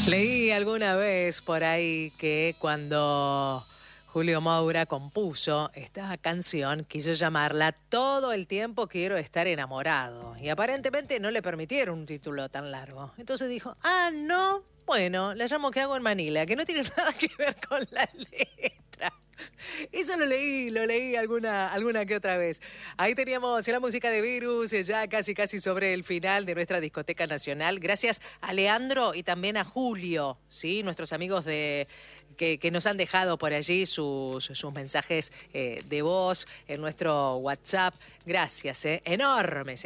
Leí alguna vez por ahí que cuando Julio Moura compuso esta canción, quiso llamarla Todo el tiempo quiero estar enamorado. Y aparentemente no le permitieron un título tan largo. Entonces dijo, no, bueno, la llamo ¿Qué hago en Manila? Que no tiene nada que ver con la letra. Eso lo leí alguna que otra vez. Ahí teníamos la música de Virus, ya casi sobre el final de nuestra discoteca nacional. Gracias a Leandro y también a Julio, ¿sí? Nuestros amigos que nos han dejado por allí sus mensajes de voz en nuestro WhatsApp. Gracias, enormes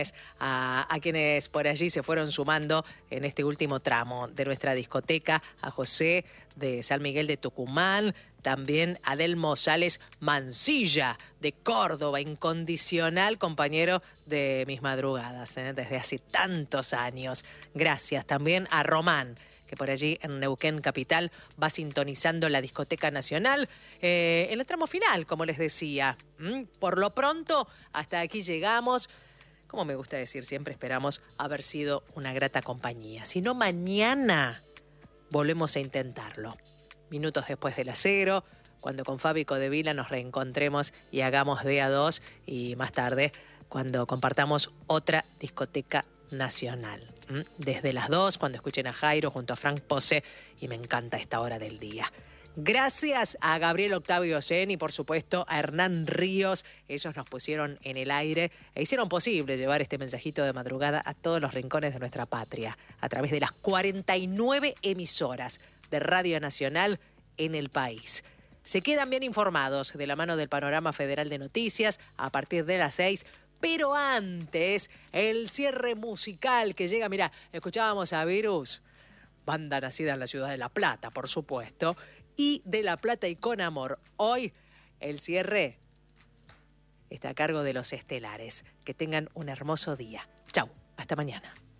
a quienes por allí se fueron sumando en este último tramo de nuestra discoteca. A José de San Miguel de Tucumán, también a Delmo Sales Mancilla de Córdoba, incondicional compañero de mis madrugadas, desde hace tantos años. Gracias también a Román, que por allí en Neuquén Capital va sintonizando la discoteca nacional en el tramo final, como les decía. Por lo pronto, hasta aquí llegamos. Como me gusta decir siempre, esperamos haber sido una grata compañía. Si no, mañana volvemos a intentarlo. Minutos después de las 0, cuando con Fabi Codevila nos reencontremos y hagamos de a 2, y más tarde cuando compartamos otra discoteca nacional. Desde las 2, cuando escuchen a Jairo junto a Frank Pose, y me encanta esta hora del día. Gracias a Gabriel Octavio Zen y por supuesto a Hernán Ríos. Ellos nos pusieron en el aire e hicieron posible llevar este mensajito de madrugada a todos los rincones de nuestra patria a través de las 49 emisoras de Radio Nacional en el país. Se quedan bien informados de la mano del Panorama Federal de Noticias a partir de las 6. Pero antes, el cierre musical que llega. Mirá, escuchábamos a Virus, banda nacida en la ciudad de La Plata, por supuesto, y de La Plata y con amor. Hoy, el cierre está a cargo de Los Estelares. Que tengan un hermoso día. Chau, hasta mañana.